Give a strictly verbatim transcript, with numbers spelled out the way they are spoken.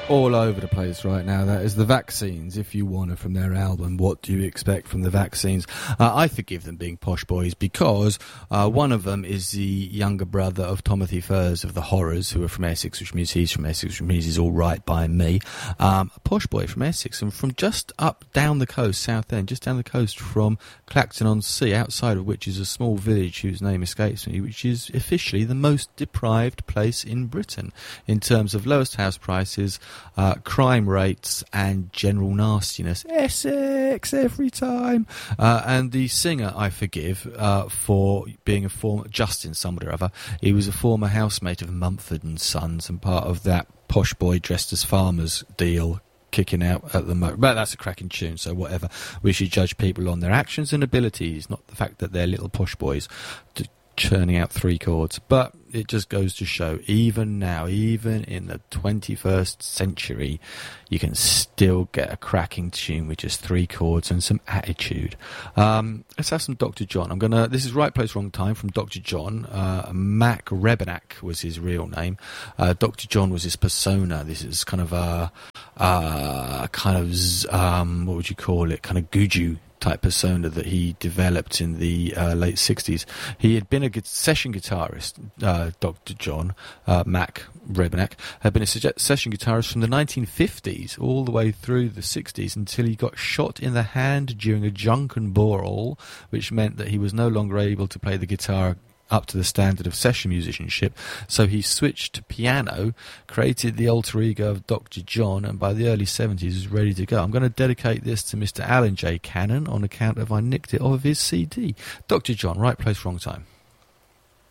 all over the place right now. That is the Vaccines, If You Wanna, from their album What Do You Expect from the Vaccines. Uh, I forgive them being posh boys because uh, one of them is the younger brother of Timothy Furs of the Horrors, who are from Essex, which means he's from Essex, which means he's all right by me. Um, a posh boy from Essex, and from just up down the coast, south end, just down the coast from Clacton-on-Sea, outside of which is a small village whose name escapes me, which is officially the most deprived place in Britain in terms of lowest house prices, Uh, crime rates and general nastiness. Essex every time. Uh, and the singer I forgive uh, for being a former Justin somebody or other. He was a former housemate of Mumford and Sons and part of that posh boy dressed as farmers deal kicking out at the moment. But that's a cracking tune, so whatever. We should judge people on their actions and abilities, not the fact that they're little posh boys to churning out three chords. But it just goes to show, even now, even in the twenty-first century, you can still get a cracking tune with just three chords and some attitude. Um, let's have some Doctor John. I'm gonna. This is Right Place, Wrong Time from Doctor John. Uh, Mac Rebennack was his real name. Uh, Doctor John was his persona. This is kind of a, uh, kind of z- um, what would you call it? Kind of Guju type persona that he developed in the uh, late sixties. He had been a gu- session guitarist, uh, Doctor John, uh, Mac Rebennack, had been a se- session guitarist from the nineteen fifties all the way through the sixties until he got shot in the hand during a drunken brawl, which meant that he was no longer able to play the guitar up to the standard of session musicianship, so he switched to piano, created the alter ego of Doctor John, and by the early seventies was ready to go. I'm going to dedicate this to Mister Alan J. Cannon on account of I nicked it off of his C D. Doctor John, Right Place, Wrong Time.